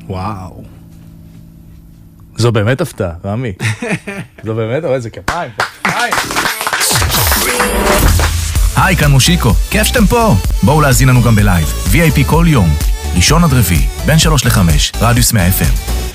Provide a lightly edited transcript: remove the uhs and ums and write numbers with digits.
וואו. זו באמת הפתעה, רמי. זו באמת, אבל זה כפיים. היי, כאן מושיקו. כיף שאתם פה. בואו להזין לנו גם בלייב. VIP כל יום. ראשון עד רביעי, בין 3 ל-5, רדיוס 100 FM.